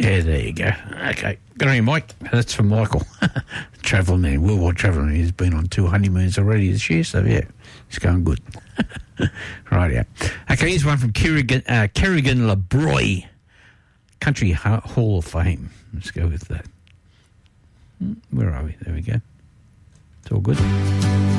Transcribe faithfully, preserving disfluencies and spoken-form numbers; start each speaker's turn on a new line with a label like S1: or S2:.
S1: Yeah, there you go. Okay. Good on you, Mike. That's from Michael. Travel man, worldwide travel man. He's been on two honeymoons already this year, so yeah, it's going good. Right, yeah. Okay, here's one from Kerrigan, uh, Kerrigan LeBroy, Country Hall of Fame. Let's go with that. Where are we? There we go. It's all good.